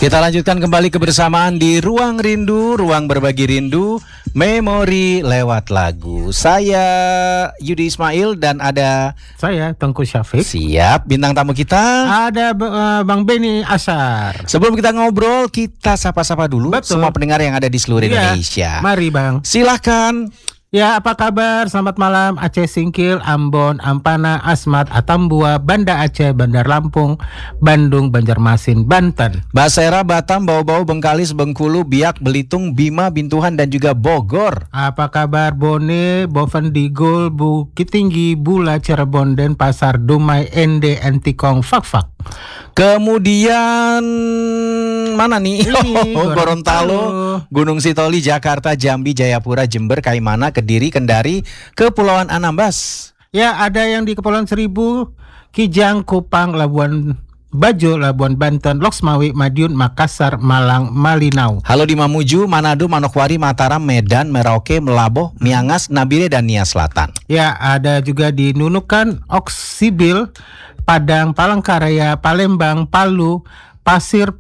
Kita lanjutkan kembali kebersamaan di Ruang Rindu, Ruang Berbagi Rindu, Memori lewat lagu. Saya Yudi Ismail dan ada saya Tengku Syafiq. Siap, bintang tamu kita ada Bang Benny Asar. Sebelum kita ngobrol, kita sapa-sapa dulu. Betul. Semua pendengar yang ada di seluruh Indonesia. Mari Bang. Silahkan. Ya, apa kabar? Selamat malam Aceh Singkil, Ambon, Ampana, Asmat, Atambua, Banda Aceh, Bandar Lampung, Bandung, Banjarmasin, Banten, Basera, Batam, Bau-Bau, Bengkalis, Bengkulu, Biak, Belitung, Bima, Bintuhan dan juga Bogor. Apa kabar Bone, Boven, Digul, Bukit Tinggi, Bula, Cirebon, Denpasar, Dumai, Ende, Antikong, Fakfak. Kemudian mana nih? Gorontalo, Gunung Sitoli, Jakarta, Jambi, Jayapura, Jember, Kaimana, Kediri, Kendari, Kepulauan Anambas. Ya, ada yang di Kepulauan Seribu, Kijang, Kupang, Labuan Bajo, Labuan Banten, Loksmawi, Madiun, Makassar, Malang, Malinau. Halo di Mamuju, Manado, Manokwari, Mataram, Medan, Merauke, Melaboh, Miangas, Nabire dan Nia Selatan. Ya, ada juga di Nunukan, Oksibil, Padang, Palangkaraya, Palembang, Palu, Pasir,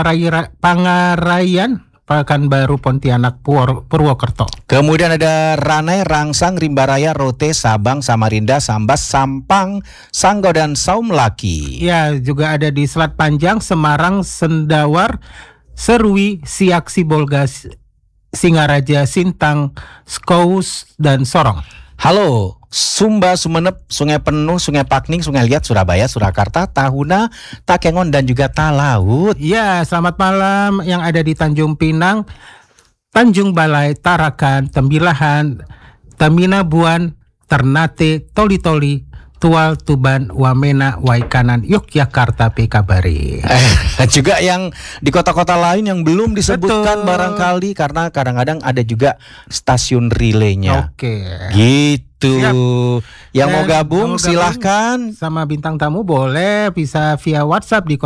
Pangarayan, Pekanbaru, Pontianak, Purwokerto. Kemudian ada Ranai, Rangsang, Rimbaraya, Rote, Sabang, Samarinda, Sambas, Sampang, Sanggau dan Saumlaki. Ya, juga ada di Selat Panjang, Semarang, Sendawar, Serui, Siak, Sibolga, Singaraja, Sintang, Skous dan Sorong. Halo, Sumba, Sumenep, Sungai Penuh, Sungai Pakning, Sungai Liat, Surabaya, Surakarta, Tahuna, Takengon dan juga Talaut. Ya, selamat malam yang ada di Tanjung Pinang, Tanjung Balai, Tarakan, Tembilahan, Taminabuan, Ternate, Toli-Toli, Tual, Tuban, Wamena, Waikanan, Yogyakarta, Pekabari. Juga yang di kota-kota lain yang belum disebutkan. Betul. Barangkali karena kadang-kadang ada juga stasiun relaynya. Oke. Gitu. Siap. Yang mau gabung silahkan. Sama bintang tamu boleh bisa via WhatsApp di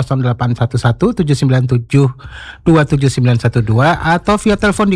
0811-797-27912 atau via telepon di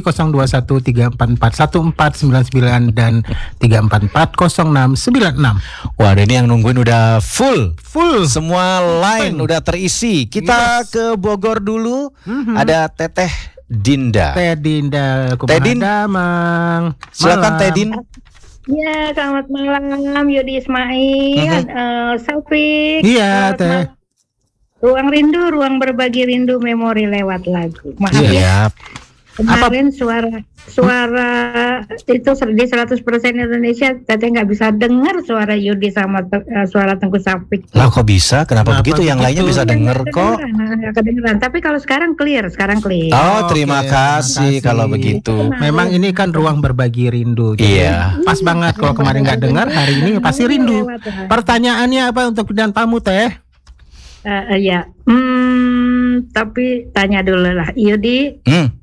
0213441499 dan 3440696. Wah, ini yang nungguin udah full. Semua line udah terisi. Kita ke Bogor dulu. Ada Teteh Dinda. Teh Dinda, Teh Dinda, Mang. Silakan Teh Din. Ya, selamat malam Yudi Ismail, Syafiq. Iya, Teh. Ruang Rindu, Ruang Berbagi Rindu, Memori lewat lagu. Maaf ya. Kemarin suara itu di 100% Indonesia, Teteh nggak bisa dengar suara Yudi sama suara Tengku Syafiq. Lah kok bisa? Kenapa begitu? Yang lainnya bisa denger kok. Kedengeran. Tapi kalau sekarang clear. Oh, terima kasih kalau begitu. Memang ini kan ruang berbagi rindu. Iya. Pas banget kalau kemarin nggak dengar, hari ini pasti rindu. Pertanyaannya apa untuk bidang tamu Teh? Ya. Tapi tanya dulu lah, Yudi.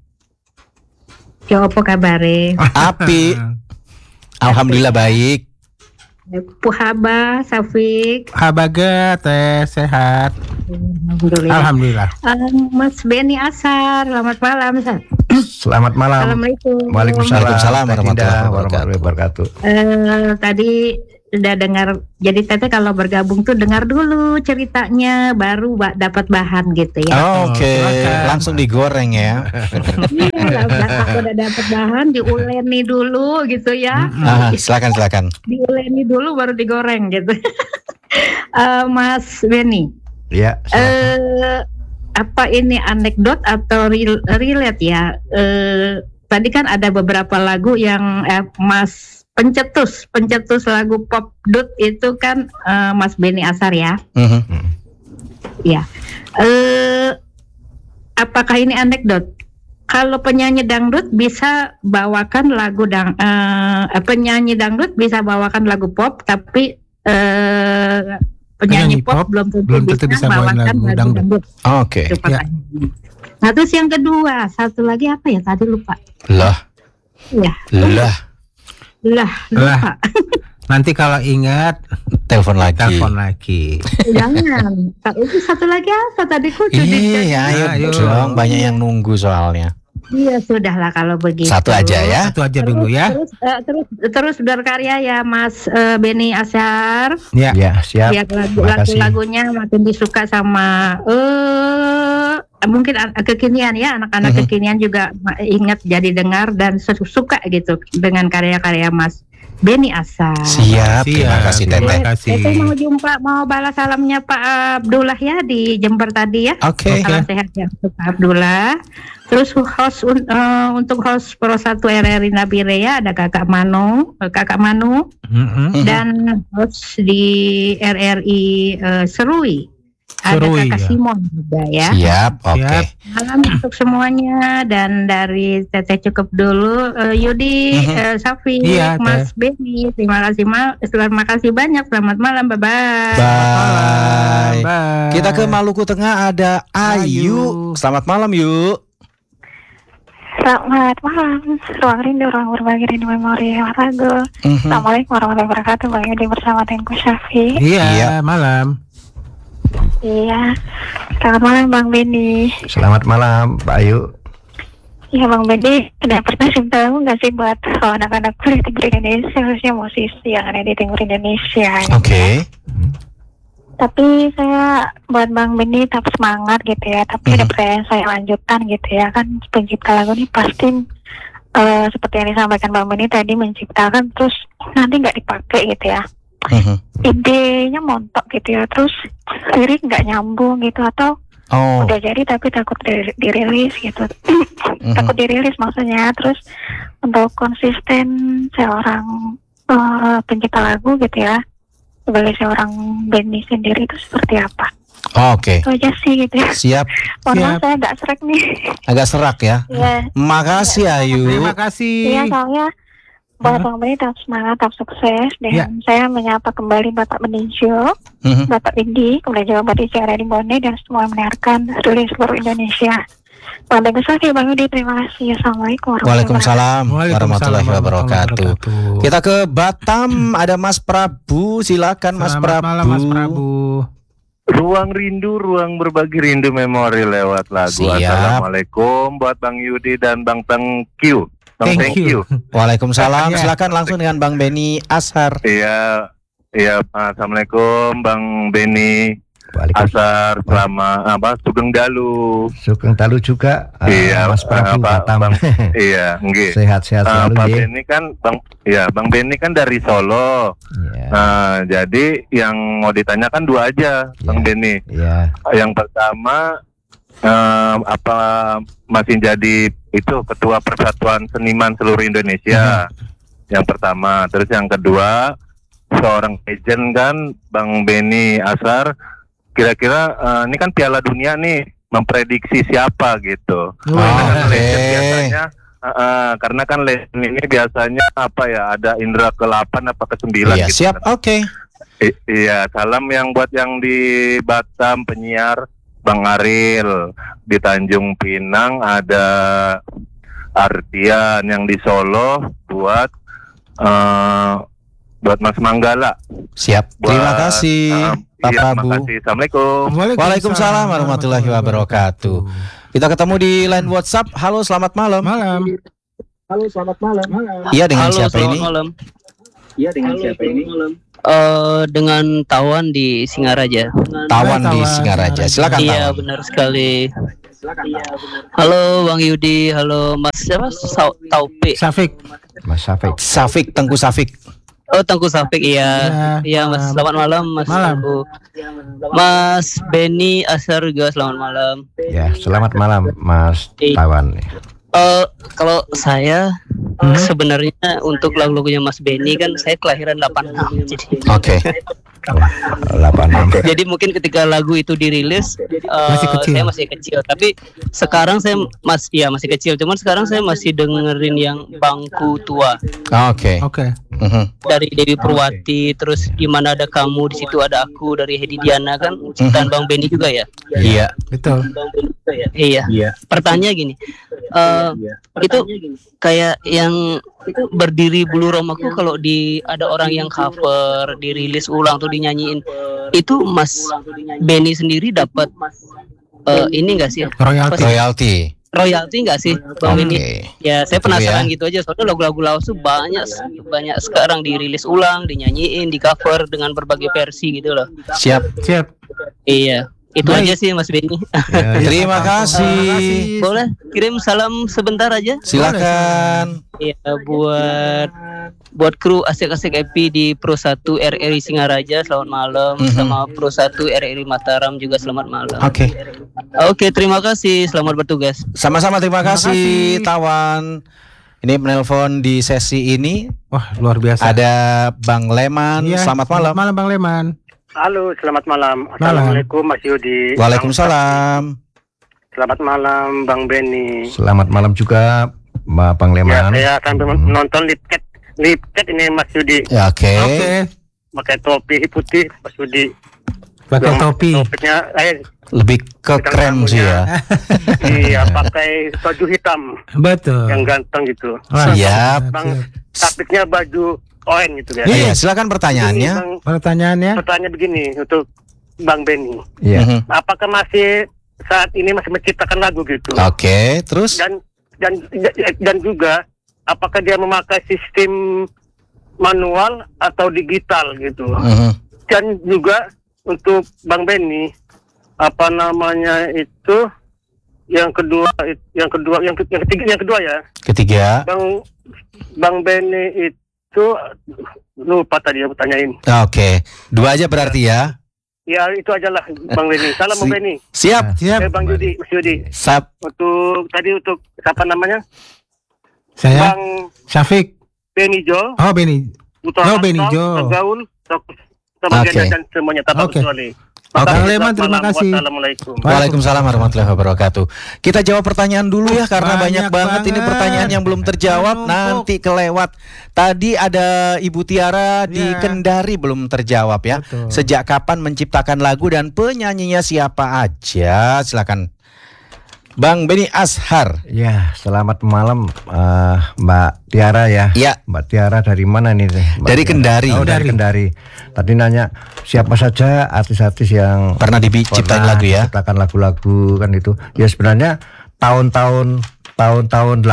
Ya apa kabare? Api. Alhamdulillah baik. Puhaba, Syafiq. Habaga Teh sehat. Alhamdulillah. Mas Benny Asar, selamat malam. Selamat malam. Assalamualaikum. Waalaikumsalam warahmatullahi wabarakatuh. Tadi udah dengar, jadi Teteh kalau bergabung tuh dengar dulu ceritanya, baru dapat bahan gitu ya. Oke. Langsung digoreng ya. Iya, udah dapat bahan, diuleni dulu gitu ya. Silakan. Diuleni dulu baru digoreng gitu. Mas Benny. Iya. Apa ini anekdot atau relate ya? Tadi kan ada beberapa lagu yang Mas pencetus lagu pop dut itu kan Mas Benny Asar ya. Ya. Apakah ini anekdot? Kalau penyanyi dangdut bisa bawakan lagu penyanyi dangdut bisa bawakan lagu pop, tapi penyanyi pop belum tentu bisa bawakan lagu dangdut. Oke. Ya. Nah, terus yang kedua, satu lagi apa ya? Tadi lupa. Lah. Lupa. Nanti kalau ingat telepon lagi. Jangan. Itu satu lagi apa tadi ku? Iya, ayo dong. Banyak yang nunggu soalnya. Iya, sudahlah kalau begitu. Satu aja ya. Satu aja dulu ya. Terus berkarya ya Mas Benny Asar. Ya, siap. Biar lagu-lagunya makin disuka sama mungkin kekinian ya, anak-anak kekinian juga ingat jadi dengar dan suka gitu dengan karya-karya Mas Beni Asar. Siap, terima kasih terima Teteh. kasih. Teteh mau balas salamnya Pak Abdullah ya di Jember tadi ya. Oke. Salam sehat ya untuk Pak Abdullah. Terus untuk host Pro 1 RRI Nabirea ada Kakak Manu dan host di RRI Serui ada Serui, Kakak ya. Simon juga ya. Siap, oke. Siap. Malam untuk semuanya dan dari Teteh cukup dulu. Yudi, Safi, Iya, Mas Beni, terima kasih banyak. Selamat malam, bye bye. Bye. Bye. Kita ke Maluku Tengah ada Ayu. Selamat malam, yuk. Selamat malam, ruang rindu, ruang berbagi rindu memori hemat lagu. Assalamualaikum warahmatullahi wabarakatuh. Bang Yudi bersama Tengku Syafi. Iya, malam. Iya, selamat malam Bang Beni. Selamat malam, Pak Ayu. Iya Bang Beni, ada pertanyaan tahu nggak sih buat anak-anak kuliah Timur Indonesia, khususnya musisi yang ada di Timur Indonesia? Oke. Tapi saya buat Bang Beni tetap semangat gitu ya. Tapi ada pertanyaan saya lanjutan gitu ya, kan pencipta lagu ini pasti seperti yang disampaikan Bang Beni tadi menciptakan terus nanti nggak dipakai gitu ya. Idenya montok gitu ya, terus lirik nggak nyambung gitu atau udah jadi tapi takut dirilis gitu. Takut dirilis maksudnya. Terus untuk konsisten seorang pencipta lagu gitu ya, sebagai seorang Beni sendiri itu seperti apa? Oke. Itu aja sih gitu ya. Siap. Mohon saya agak serak nih. Agak serak ya. Iya. Makasih Ayu. Terima kasih. Iya, soalnya buat Bang Beni tetap semangat, tetap sukses. Dan saya menyapa kembali Bapak Beninjo, Bapak Indi, kemudian juga Bapak Icara di Bone dan semua yang mendengarkan dari seluruh Indonesia. Bang Besar, Bang Yudi, terima kasih. Assalamualaikum Waalaikumsalam warahmatullahi wabarakatuh. Kita ke Batam, ada Mas Prabu. Silakan Mas Selamat Prabu. malam Mas Prabu. Ruang rindu, ruang berbagi rindu memori lewat lagu. Siap. Assalamualaikum buat Bang Yudi dan Bang Tengkiu. Bang Thank you. Waalaikumsalam. Iya. Silakan langsung dengan Bang Beni Ashar. Iya, assalamualaikum Bang Beni Ashar, Sugeng Dalu. Sugeng Dalu juga. Iya, Mas Prabu Batam. Iya, nggih. Sehat-sehat selalu Pak nggih. Beni kan Bang Beni kan dari Solo. Iya. Nah, jadi yang mau ditanyakan dua aja, Bang Beni. Iya. Yang pertama, apa masih jadi itu Ketua Persatuan Seniman Seluruh Indonesia? Yang pertama. Terus yang kedua, seorang legend kan Bang Beni Ashar. Kira-kira ini kan Piala Dunia nih, memprediksi siapa gitu. Karena legend biasanya karena kan legend ini biasanya apa ya, ada indra ke-8 apa ke-9 Iya, gitu. siap. Oke. Iya, salam yang buat yang di Batam penyiar Bang Aril, di Tanjung Pinang ada Ardian, yang di Solo buat Mas Manggala. Siap. Terima kasih Pak Prabu. Terima kasih. Assalamualaikum. Waalaikumsalam warahmatullahi wabarakatuh. Kita ketemu di line WhatsApp. Halo, selamat malam. Malam. Iya, dengan siapa ini? Malam. Dengan Tawan di Singaraja. Tawan di Singaraja. Silakan Iya, Tawan. benar sekali. Halo Bang Yudi, halo Mas siapa? Taufik. Safik. Mas Safik. Safik, Tengku Safik. Oh, Tengku Safik, iya. Iya, Mas. Selamat malam, Mas. Malam. Tengku. Mas Beni Ashar juga selamat malam. Ya, selamat malam Mas Tawan. Kalau saya sebenarnya untuk lagu-lagunya Mas Beni kan saya kelahiran 86. Jadi Oke. 86. Jadi mungkin ketika lagu itu dirilis saya masih kecil, tapi sekarang saya masih kecil. Cuman sekarang saya masih dengerin yang Bangku Tua Oke. Oke. dari Dewi Purwati, terus Di Mana Ada Kamu, di situ ada aku dari Hedi Diana kan ciptaan Bang Beni juga ya. Iya. Betul. Iya. Pertanyaan gini, itu kayak yang Berdiri Bulu Romaku, kalau ada orang yang cover, dirilis ulang tuh dinyanyiin, itu Mas Beni sendiri dapat ini nggak sih? Royalty. Royalty nggak sih Bang Beni? Ya saya Betul penasaran ya. gitu aja, soalnya lagu-lagu lawas tuh banyak sekarang dirilis ulang, dinyanyiin, di cover dengan berbagai versi gitu loh. Siap. Siap. Iya. Itu aja sih Mas Benny. Terima kasih. Boleh kirim salam sebentar aja? Silakan. Ya, buat kru asik-asik happy di Pro 1 RRI Singaraja selamat malam, sama Pro 1 RRI Mataram juga selamat malam. Oke, terima kasih, selamat bertugas. Sama-sama, terima kasih Tawan. Ini penelpon di sesi ini. Wah, luar biasa. Ada Bang Leman. Selamat malam. Selamat malam Bang Leman. Halo, selamat malam. Assalamualaikum Mas Yudi. Waalaikumsalam. Selamat malam Bang Benny. Selamat malam juga Bang Leman. Ya, saya sambil nonton lipket ini Mas Yudi. Ya, oke. Pakai topi putih Mas Yudi. Pakai topi. Topinya lebih ke krem sih ya. Iya, pakai baju hitam. Betul. Yang ganteng gitu. Siap. Bang, taktiknya baju oranye gitu ya. Iya, silakan pertanyaannya. Pertanyaannya begini untuk Bang Benny. Iya. Apakah masih saat ini masih menciptakan lagu gitu? Oke, terus dan juga apakah dia memakai sistem manual atau digital gitu? Dan juga untuk Bang Benny, apa namanya itu yang kedua ya. Ketiga. Bang Benny itu lupa tadi aku tanyain. Oke, 2 aja berarti ya. Ya itu aja lah Bang Benny. Salam Bang Benny. Siap. Bang Yudi, Mas Yudi. Untuk siapa namanya? Saya. Bang Syafiq. Benny Jo. Oh, Benny. Benny Jo. Gaul. Sama dan semuanya tanpa kecuali. Bang Leman, terima kasih. Assalamualaikum. Waalaikumsalam warahmatullahi wabarakatuh. Kita jawab pertanyaan dulu ya, karena banyak banget ini pertanyaan yang belum terjawab, nanti kelewat. Tadi ada Ibu Tiara di Kendari belum terjawab ya. Betul. Sejak kapan menciptakan lagu dan penyanyinya siapa aja? Silakan Bang Benny Ashar. Ya, selamat malam Mbak Tiara ya. Iya. Mbak Tiara dari mana nih? Dari Kendari. Oh, dari Kendari. Tadi nanya siapa saja artis-artis yang pernah diciptain lagu ya? Ciptakan lagu-lagu kan itu. Ya sebenarnya tahun 85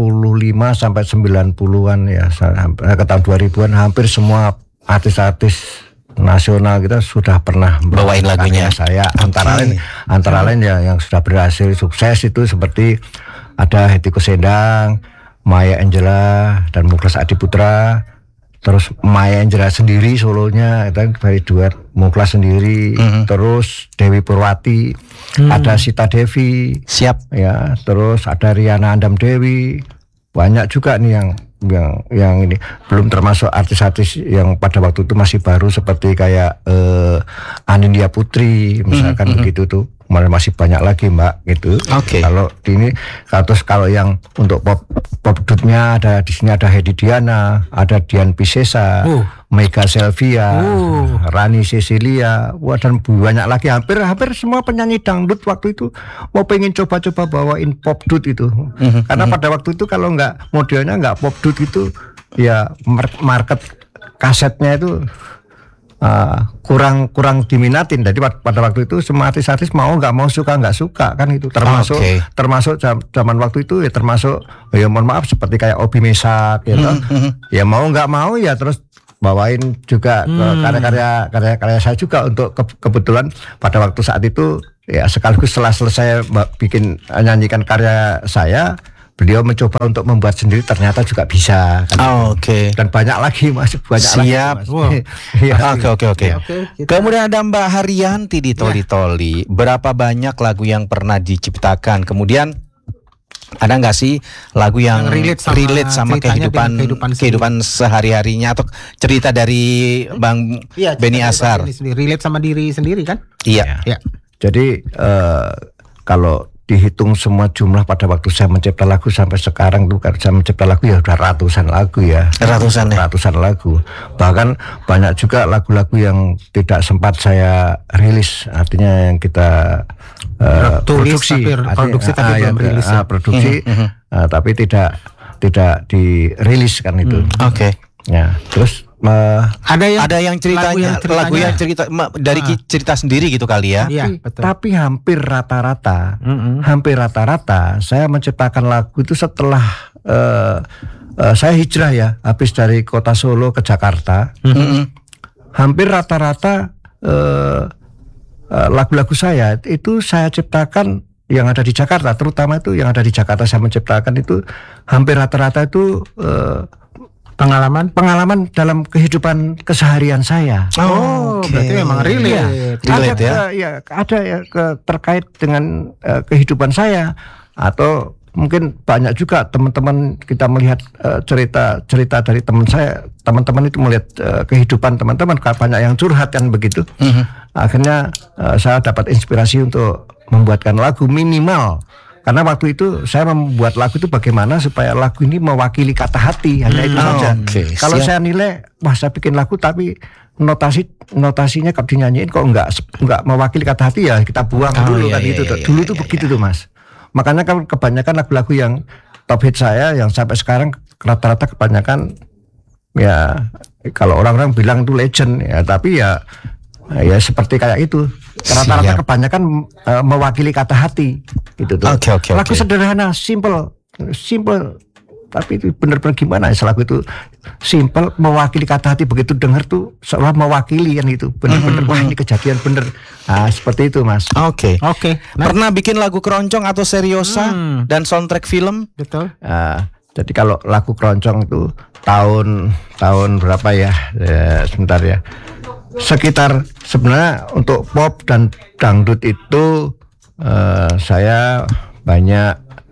sampai 90-an ya, ke tahun 2000-an hampir semua artis-artis nasional kita sudah pernah bawain lagunya saya. Antara lain ya yang sudah berhasil sukses itu seperti ada Hetty Koes Endang, Maya Angela dan Muklas Adiputra. Terus Maya Angela sendiri solonya itu dari duet Muklas sendiri. Terus Dewi Purwati, ada Sita Devi. Siap. Ya, terus ada Riana Andam Dewi. Banyak juga nih yang ini, belum termasuk artis-artis yang pada waktu itu masih baru seperti kayak Anindya Putri misalkan begitu tuh. Masih banyak lagi Mbak gitu. Kalau ini kalau yang untuk pop dutnya ada di sini, ada Hedi Diana, ada Dian Piscesa, Mega Selvia, Rani Cecilia, dan banyak lagi. Hampir semua penyanyi dangdut waktu itu mau pengen coba-coba bawain pop dut itu. Karena pada waktu itu kalau nggak modelnya nggak pop dut itu ya market kasetnya itu kurang diminatin. Jadi pada waktu itu semua artis-artis mau nggak mau, suka nggak suka kan itu, termasuk zaman waktu itu ya, termasuk ya mohon maaf seperti kayak Obi Mesak gitu. Ya mau nggak mau ya terus bawain juga karya-karya saya juga. Untuk kebetulan pada waktu saat itu ya sekaligus setelah selesai nyanyikan karya saya, beliau mencoba untuk membuat sendiri, ternyata juga bisa kan. Dan banyak lagi Mas, Siap. Oke. Kemudian ada Mbak Haryanti di Toli-Toli. Berapa banyak lagu yang pernah diciptakan? Kemudian ada nggak sih lagu yang relate sama kehidupan sehari-harinya, atau cerita dari Bang Benny Ashar? Relate sama diri sendiri kan? Iya. Jadi kalau dihitung semua jumlah pada waktu saya mencipta lagu sampai sekarang tuh, kan saya mencipta lagu ya udah ratusan lagu ya. Ratusan lagu. Bahkan banyak juga lagu-lagu yang tidak sempat saya rilis, artinya yang kita produksi tapi belum rilis. Produksi tapi tidak dirilis kan itu. Ya, terus ada yang ceritanya lagu yang cerita dari cerita sendiri gitu kali ya. Tapi hampir rata-rata saya menciptakan lagu itu setelah saya hijrah ya, habis dari kota Solo ke Jakarta. Hampir rata-rata lagu-lagu saya itu saya ciptakan yang ada di Jakarta, terutama itu yang ada di Jakarta saya menciptakan itu hampir rata-rata itu pengalaman dalam kehidupan keseharian saya. Berarti memang relate. Ada ya terkait dengan kehidupan saya, atau mungkin banyak juga teman-teman kita melihat cerita dari teman-teman itu melihat kehidupan teman-teman, banyak yang curhat kan begitu. Akhirnya saya dapat inspirasi untuk membuatkan lagu minimal. Karena waktu itu saya membuat lagu itu bagaimana supaya lagu ini mewakili kata hati, hanya itu saja. Kalau saya nilai, saya bikin lagu tapi notasinya kalau dinyanyiin kok enggak mewakili kata hati, ya kita buang dulu kan itu. Dulu tuh begitu tuh Mas. Makanya kan kebanyakan lagu-lagu yang top hit saya yang sampai sekarang rata-rata kebanyakan ya kalau orang-orang bilang itu legend ya, tapi ya seperti kayak itu. Rata-rata kebanyakan mewakili kata hati gitu tuh. Lagu sederhana, simple, tapi itu benar-benar gimana ya, lagu itu simple mewakili kata hati, begitu dengar tuh seolah mewakili kan itu. Benar-benar wah ini kejadian bener. Seperti itu Mas. Oke. Pernah bikin lagu keroncong atau seriosa dan soundtrack film? Betul. Jadi kalau lagu keroncong itu tahun berapa ya? Sebentar ya. Sekitar sebenarnya untuk pop dan dangdut itu saya banyak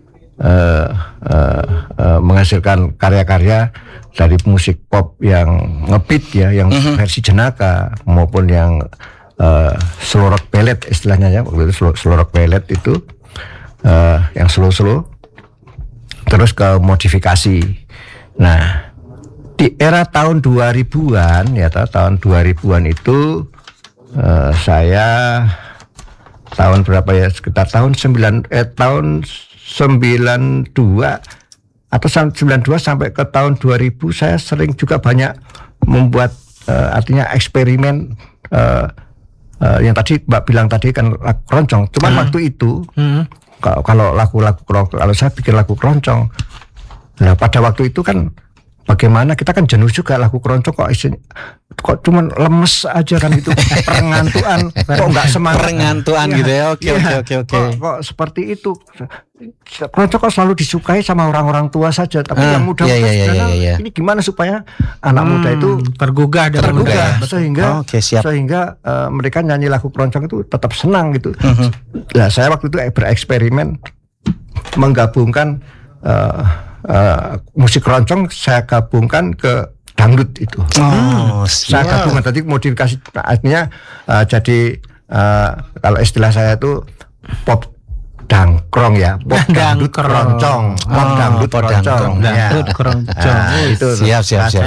menghasilkan karya-karya dari musik pop yang ngebeat ya, yang versi jenaka maupun yang slow rock ballad istilahnya ya, waktu itu slow rock ballad itu yang slow terus ke modifikasi. Nah, di era tahun 2000-an ya, tahun 2000-an itu saya tahun berapa ya, sekitar tahun 92 atau 92 sampai ke tahun 2000 saya sering juga banyak membuat artinya eksperimen yang tadi Mbak bilang tadi kan lagu keroncong. Cuman waktu itu kalau lagu-lagu kalau saya bikin lagu keroncong, nah pada waktu itu kan bagaimana kita kan jenuh juga lagu keroncong kok cuman lemes aja kan itu, perengantuan, kok nggak semangat, perengantuan gitu ya. Oke. Kok seperti itu, keroncong kok selalu disukai sama orang-orang tua saja, tapi yang muda ini gimana supaya anak muda itu tergugah sehingga mereka nyanyi lagu keroncong itu tetap senang gitu. Nah saya waktu itu bereksperimen menggabungkan musik keroncong, saya gabungkan ke dangdut itu. Saya gabungkan tadi modifikasi, artinya jadi kalau istilah saya itu pop dangkrong ya, pop dangdut keroncong, pop dangdut keroncong. Itu siap.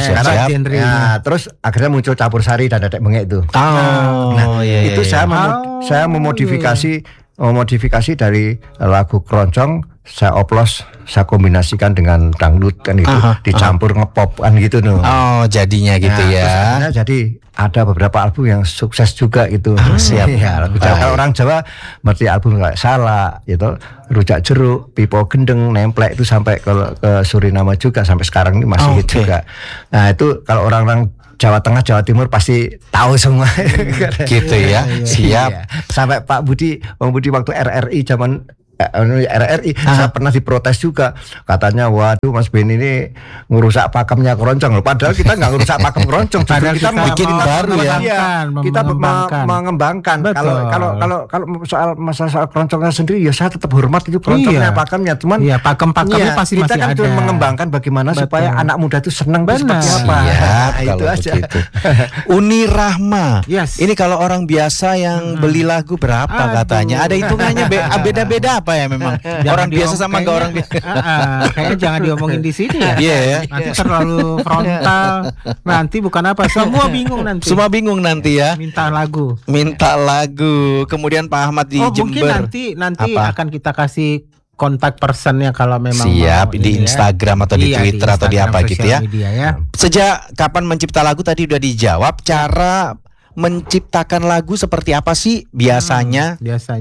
Terus akhirnya muncul campur sari dan dadek bengek itu. Itu saya memodifikasi dari lagu keroncong, saya oplos, saya kombinasikan dengan dangdut kan gitu, dicampur ngepop kan gitu loh. Jadinya gitu ya. Jadi ada beberapa album yang sukses juga gitu. Siap. Ya, lagu Jawa. Kalau orang Jawa berarti album kayak Salak gitu, Rujak Jeruk, Pipo Gendeng, Nemplek itu sampai ke Suriname juga, sampai sekarang ini masih hit juga. Nah itu kalau orang-orang Jawa Tengah, Jawa Timur pasti tahu semua. Gitu ya. Siap. Sampai Pak Budi waktu RRI zaman RRI saya pernah diprotes juga, katanya waduh Mas Ben ini ngerusak pakemnya keroncong. Padahal kita nggak ngerusak pakem keroncong, kita bikin baru ya. Kita mengembangkan. Kalau soal keroncongnya sendiri ya saya tetap hormat itu keroncongnya, pakemnya, cuman pakemnya pasti masih ada. Kita kan mengembangkan bagaimana supaya anak muda itu senang seperti apa. Itu aja. Uni Rahma. Ini kalau orang biasa yang beli lagu berapa katanya? Ada hitungannya beda-beda apa ya memang? Orang biasa sama enggak orang biasa. Kayaknya jangan diomongin di sini ya. Iya. Nanti terlalu frontal. Nanti bukan apa, semua bingung nanti ya. Minta lagu. Kemudian Pak Ahmad di Jember. Mungkin nanti akan kita kasih kontak personnya kalau memang siap di Instagram atau di Twitter atau di apa gitu ya. Sejak kapan mencipta lagu tadi udah dijawab. Cara menciptakan lagu seperti apa sih biasanya?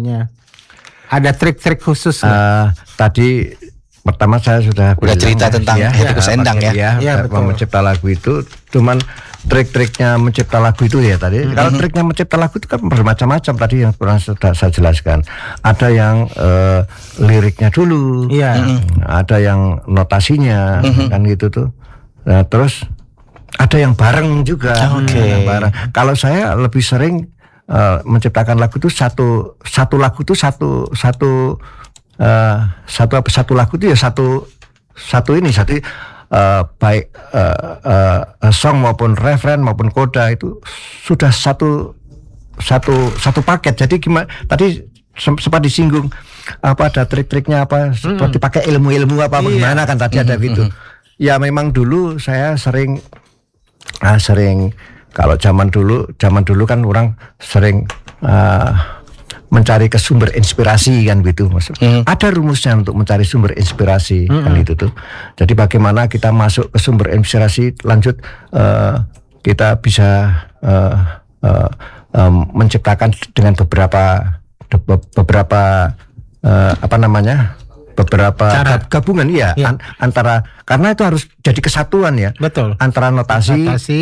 Ada trik-trik khusus tadi pertama saya sudah cerita tentang Hetty Koes Endang ya. Mencipta lagu itu, cuman trik-triknya mencipta lagu itu ya tadi. Kalau triknya mencipta lagu itu kan bermacam-macam tadi yang pernah sudah saya jelaskan. Ada yang liriknya dulu, ada yang notasinya, kan gitu tuh. Nah, terus ada yang bareng juga. Bareng. Kalau saya lebih sering menciptakan lagu itu satu lagu itu satu lagu itu ya satu baik song maupun referen maupun koda itu sudah satu paket. Jadi gimana tadi sempat disinggung apa ada trik-triknya apa seperti pakai ilmu-ilmu apa bagaimana kan tadi ada gitu. Ya memang dulu saya sering kalau zaman dulu kan orang sering mencari ke sumber inspirasi kan gitu Mas. Ada rumusnya untuk mencari sumber inspirasi kan itu tuh. Jadi bagaimana kita masuk ke sumber inspirasi lanjut kita bisa menciptakan dengan beberapa gabungan antara karena itu harus jadi kesatuan ya. Betul. Antara notasi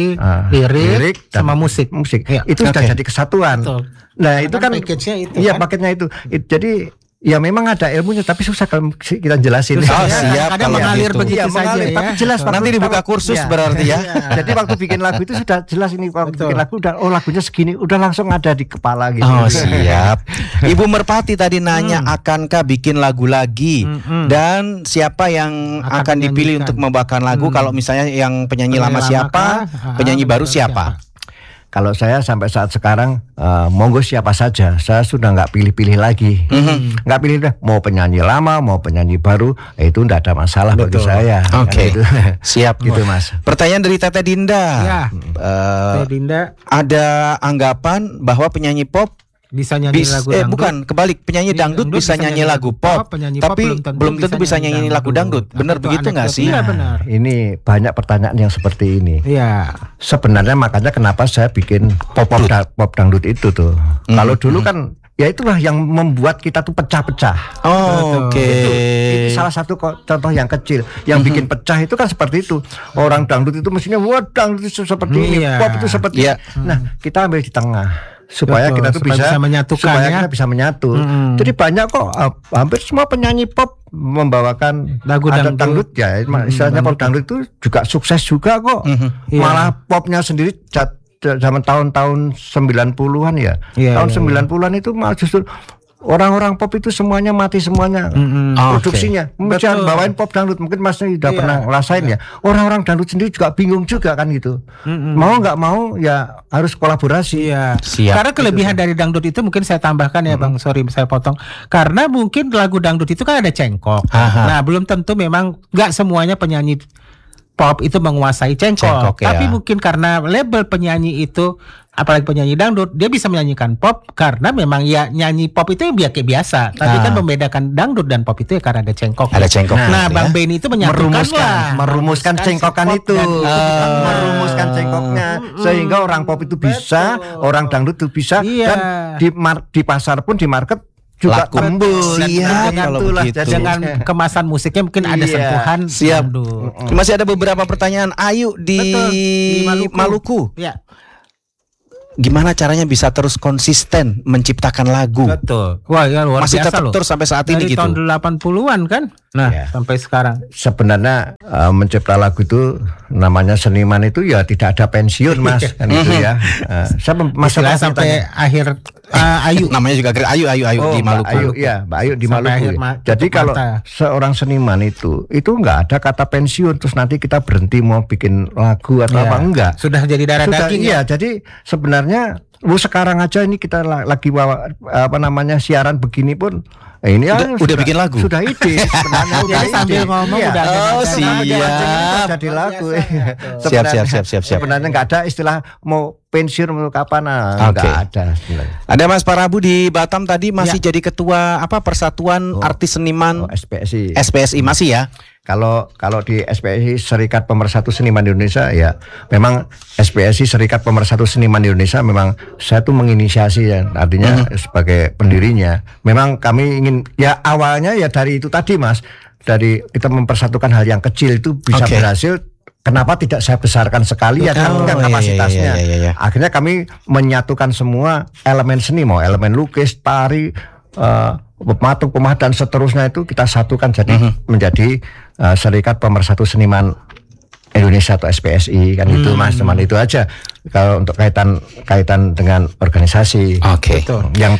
lirik sama musik. Ya. Itu sudah jadi kesatuan. Betul. Nah, itu kan paketnya itu. Iya, paketnya itu. Jadi ya memang ada ilmunya tapi susah kalau kita jelasin. Siap. Kadang mengalir gitu. Begitu saja ya. Tapi jelas nanti dibuka kursus berarti ya. Jadi waktu bikin lagu itu sudah jelas ini waktu bikin lagu udah lagunya segini udah langsung ada di kepala gitu. Oh, siap. Ibu Merpati tadi nanya akankah bikin lagu lagi dan siapa yang akan dipilih untuk membawakan lagu kalau misalnya yang penyanyi lama siapa, penyanyi baru siapa? Kalau saya sampai saat sekarang monggo siapa saja, saya sudah nggak pilih-pilih lagi, nggak pilih mau penyanyi lama mau penyanyi baru itu nggak ada masalah bagi saya. Oke, gitu. Siap gitu Mas. Pertanyaan dari Tete Dinda. Tete Dinda. Ada anggapan bahwa penyanyi pop bisa nyanyi lagu dangdut. Bukan, kebalik. Penyanyi dangdut bisa nyanyi lagu pop, tapi belum tentu bisa nyanyi lagu dangdut. Benar begitu nggak sih? Iya benar. Ini banyak pertanyaan yang seperti ini. Iya. Sebenarnya makanya kenapa saya bikin pop dangdut itu tuh. Kalau dulu kan ya itulah yang membuat kita tuh pecah-pecah. Oke. Itu salah satu contoh yang kecil. Yang bikin pecah itu kan seperti itu. Orang dangdut itu mestinya dangdut itu seperti ini, pop itu seperti ini. Nah, kita ambil di tengah. Supaya kita tuh bisa menyatukan kita bisa menyatu. Jadi banyak kok hampir semua penyanyi pop membawakan lagu dangdut ya. Istilahnya pop dangdut itu juga sukses juga kok. Malah popnya sendiri zaman tahun-tahun 90-an ya. Tahun 90-an itu malah justru orang-orang pop itu semuanya mati semuanya produksinya. Jangan bawain pop dangdut, mungkin Mas sudah pernah ngerasain ya. Orang-orang dangdut sendiri juga bingung juga kan gitu. Mau nggak mau ya harus kolaborasi. Karena kelebihan dari dangdut itu mungkin saya tambahkan ya Bang, sorry saya potong. Karena mungkin lagu dangdut itu kan ada cengkok. Nah belum tentu memang nggak semuanya penyanyi pop itu menguasai cengkok tapi mungkin karena label penyanyi itu apalagi penyanyi dangdut dia bisa menyanyikan pop karena memang ya nyanyi pop itu yang biasa tapi kan membedakan dangdut dan pop itu ya karena ada cengkok. Nah Bang Benny itu merumuskan cengkokan itu merumuskan cengkoknya sehingga orang pop itu bisa orang dangdut itu bisa dan di pasar pun di market juga tembus dengan kemasan musiknya mungkin ada sentuhan dangdut. Masih ada beberapa pertanyaan Ayu di Maluku. Gimana caranya bisa terus konsisten menciptakan lagu? Betul. Wah, ya luar masih biasa tetap terus sampai saat ini dari gitu. Tahun 80-an kan? Nah, sampai sekarang. Sebenarnya mencipta lagu itu namanya seniman itu ya tidak ada pensiun Mas kan itu ya. Saya sampai akhir Ayu namanya juga Ayu di Maluku. Mbak Ayu di Maluku. Jadi kalau seorang seniman itu nggak ada kata pensiun terus nanti kita berhenti mau bikin lagu atau apa enggak. Sudah jadi darah daging ya. Jadi sebenarnya sekarang aja ini kita lagi siaran begini pun ini udah bikin lagu. Sudah ide sebenarnya udah sambil ngomong udah jadi lagu. Siap. Sebenarnya nggak ada istilah mau pensiun mau kapan nggak ada. Ada Mas Parabu di Batam tadi masih jadi ketua Persatuan Artis Seniman SPSI masih ya. Kalau di SPSI Serikat Pemersatu Seniman Indonesia ya memang SPSI Serikat Pemersatu Seniman Indonesia memang saya tuh menginisiasi ya artinya sebagai pendirinya. Memang kami ingin ya awalnya ya dari itu tadi Mas, dari kita mempersatukan hal yang kecil itu bisa berhasil kenapa tidak saya besarkan sekali ya kan kapasitasnya. Iya. Akhirnya kami menyatukan semua elemen seni, mau elemen lukis, tari, pematung, pemahat dan seterusnya itu kita satukan jadi menjadi Serikat Pemersatu Seniman Indonesia atau SPSI kan itu Mas, teman itu aja kalau untuk kaitan dengan organisasi. Oke. Yang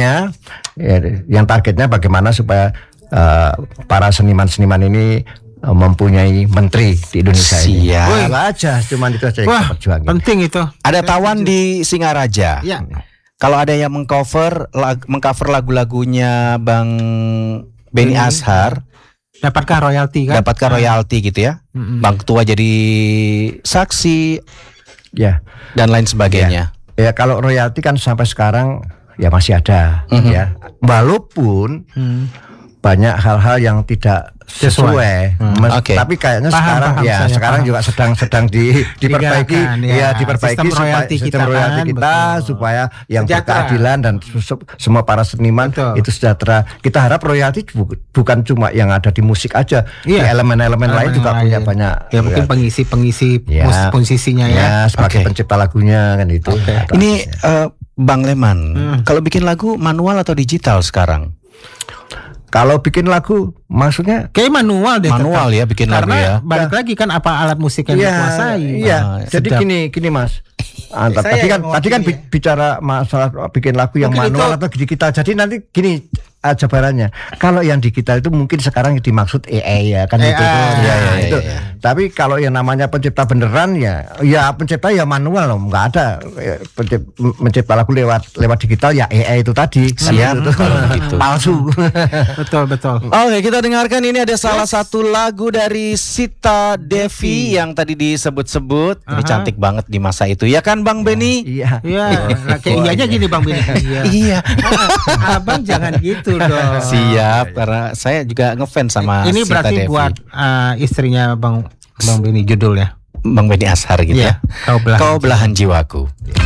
targetnya bagaimana supaya para seniman-seniman ini mempunyai menteri di Indonesia ini. Siap. Aja, cuman itu aja yang kita perjuangin. Penting itu. Ada Tawan di Singaraja. Ya. Kalau ada yang mengcover lagu-lagunya Bang Benny Ashar, dapatkah royalti kan? Dapatkah royalti gitu ya? Bang Ketua jadi saksi, ya, dan lain sebagainya. Ya kalau royalti kan sampai sekarang ya masih ada, ya. Walaupun banyak hal-hal yang tidak sesuai. Tapi kayaknya sekarang juga sedang diperbaiki, diperbaiki sistem royalti kita supaya yang berkeadilan dan semua para seniman itu sejahtera. Kita harap royalti bukan cuma yang ada di musik aja, di elemen-elemen lain juga punya banyak. Ya mungkin pengisi musisinya sebagai pencipta lagunya kan itu. Ini Bang Leman, kalau bikin lagu manual atau digital sekarang? Kalau bikin lagu, maksudnya kayak manual deh. Manual ya bikin lagu ya. Karena balik lagi kan apa alat musik yang dikuasai. Iya. Jadi gini Mas. Tadi kan bicara masalah bikin lagu yang mungkin manual atau digital. Jadi nanti gini jabarannya. Kalau yang digital itu mungkin sekarang dimaksud AI ya kan itu. Itu. Tapi kalau yang namanya pencipta beneran ya pencipta ya manual loh, nggak ada mencipta lagu lewat digital ya AI itu tadi. Siap. Gitu. Palsu. Betul. Oke, kita dengarkan ini ada salah satu lagu dari Sita Devi yang tadi disebut-sebut. Ini cantik banget di masa itu. Ya kan Bang Benny? Iya. Kayak iyanya gini Bang Benny. Iya. Abang jangan gitu dong. Siap, karena saya juga ngefans sama ini Sita berarti Devi. Buat istrinya Bang Benny judulnya. Bang Benny Ashar gitu ya. Kau belahan jiwaku.